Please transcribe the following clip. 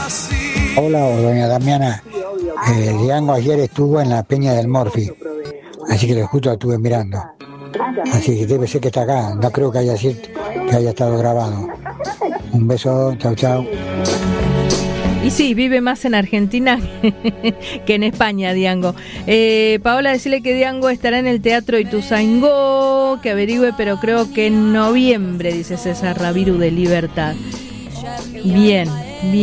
Hola, doña Damiana. Diango ayer estuvo en la Peña del Morfi, así que justo lo estuve mirando. Así que debe ser que está acá, no creo que haya estado grabado. Un beso, chau chau. Y sí, vive más en Argentina que en España, Diango. Paola, decirle que Diango estará en el Teatro Ituzaingó, que averigüe, pero creo que en noviembre, dice César Raviru de Libertad. Bien.